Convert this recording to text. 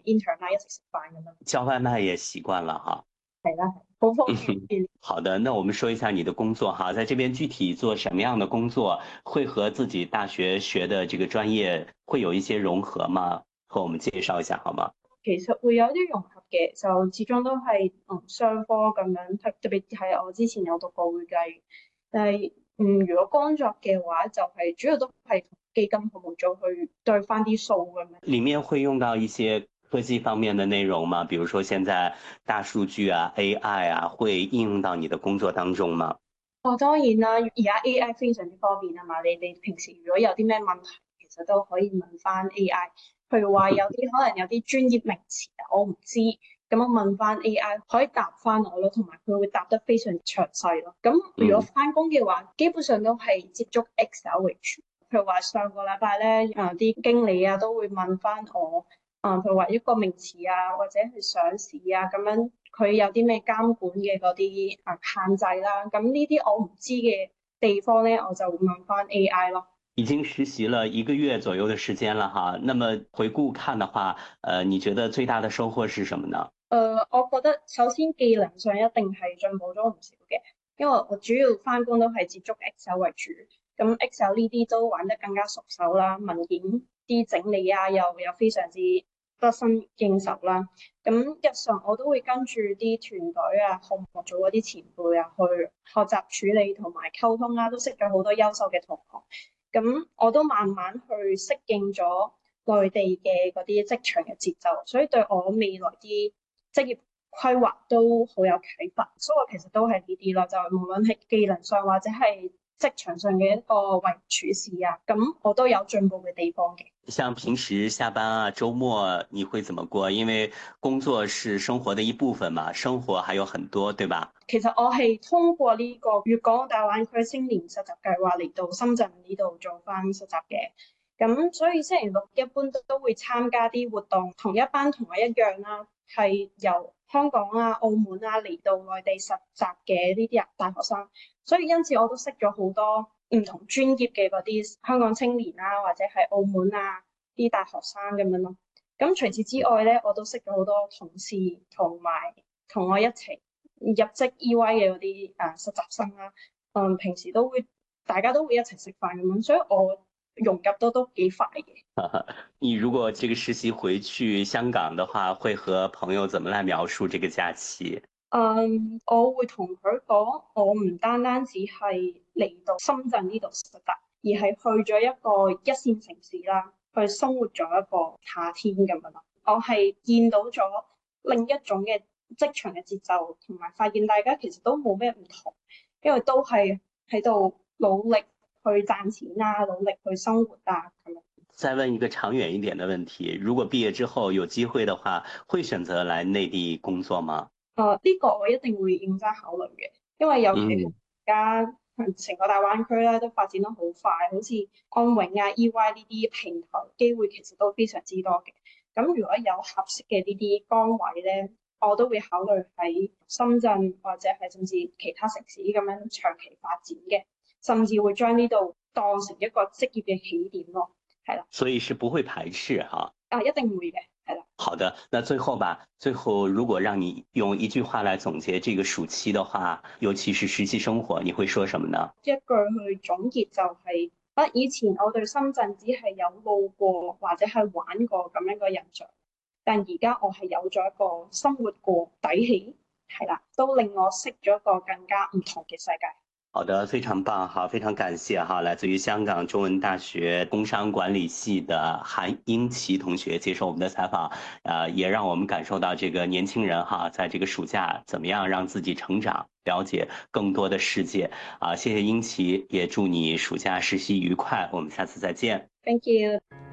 intern 啦，一齊食飯咁樣。 叫外卖也習慣了哈。 係啦，好方便。 好的，那我们说一下你的工作哈，在这边具體做什麼樣的工作，會和自己大學學的這個專業會有一些融合嗎？和我們介紹一下好嗎？ 其實會有啲融合嘅，就始終都係商科咁樣，特別係我之前有讀過會計，但係如果工作嘅話，就係主要都係同基金服務組去對翻啲數咁樣。 裡面會用到一些科技方面的內容嗎？比如說現在大數據啊、AI 啊，會應用到你的工作當中嗎？ 哦，當然啦，而家 AI 非常之方便啊嘛，你平時如果有啲咩問題，其實都可以問翻 AI。譬如話有啲可能有啲專業名詞啊，我唔知，咁我問翻 AI 可以答翻我咯，同埋佢會答得非常詳細咯。咁如果翻工嘅話，基本上都係接觸 Excel 為主。譬如話上個禮拜咧，啲經理啊都會問翻我。譬如話一個名詞啊，或者係上市啊，咁樣佢有啲咩監管嘅嗰啲限制啦，咁呢啲我唔知嘅地方咧，我就會問翻 AI 咯。 已經實習了1個月左右的時間了哈，那麼回顧看的話，你覺得最大的收穫是什麼呢？ 我覺得首先技能上一定係進步咗唔少嘅，因為我主要翻工都係接觸 Excel 為主，咁 Excel 呢啲都玩得更加熟手啦，文件啲整理啊又非常之得心應手啦。咁日常我都會跟住啲團隊啊、項目組嗰啲前輩啊去學習處理同埋溝通啦，都識咗好多優秀嘅同學。咁我都慢慢去適應咗內地嘅嗰啲職場嘅節奏，所以對我未來啲職業規劃都好有啟發。所以我其實都係呢啲咯，就無論係技能上或者係職場上嘅一個為人處事啊，咁我都有進步嘅地方嘅。 像平時下班啊、周末你會怎麼過？因為工作是生活的一部分嘛，生活還有很多，對吧？ 其實我係通過呢個粵港澳大灣區青年實習計劃嚟到深圳呢度做翻實習嘅，咁所以星期六一般都會參加啲活動，同一班同我一樣啦，係由香港啊、澳門啊嚟到內地實習嘅呢啲大學生，所以因此我都識咗好多唔同專業嘅嗰啲香港青年啊，或者係澳門啊啲大學生咁樣咯。咁除此之外咧，我都識咗好多同事同埋同我一齊入職 EY 嘅嗰啲實習生啦，平時都會大家都會一齊食飯咁樣，所以我融入都幾快嘅。 你如果這個實習回去香港的話，會和朋友怎麼來描述這個假期？ 我會同佢講，我唔單單只係嚟到深圳呢度實習，而係去咗一個一線城市啦，去生活咗一個夏天咁樣咯。我係見到咗另一種嘅職場嘅節奏，同埋發現大家其實都冇咩唔同，因為都係喺度努力去賺錢啊，努力去生活啊咁樣。 再問一個長遠一點的問題，如果畢業之後有機會的話，會選擇來內地工作嗎？ 呢個我一定會認真考慮嘅，因為尤其係而家成個大灣區咧都發展得好快，好似安永啊、EY 呢啲平台機會其實都非常之多嘅。咁如果有合適嘅呢啲崗位咧，我都會考慮喺深圳或者係甚至其他城市咁樣長期發展嘅，甚至會將呢度當成一個職業嘅起點咯，係啦。 所以是不會排斥哈。 一定會嘅，係啦。 好的，那最後吧，最後如果讓你用一句話來總結這個暑期的話，尤其是實習生活，你會說什麼呢？ 一句去總結就係，以前我對深圳只係有路過或者係玩過咁樣嘅印象，但而家我係有咗一個生活過底氣，係啦，都令我識咗一個更加唔同嘅世界。 好的，非常棒哈，非常感謝哈，來自於香港中文大學工商管理系的韓英奇同學接受我們的採訪，也讓我們感受到這個年輕人哈，在這個暑假怎麼樣讓自己成長，了解更多的世界啊！謝謝英奇，也祝你暑假實習愉快，我們下次再見。 Thank you。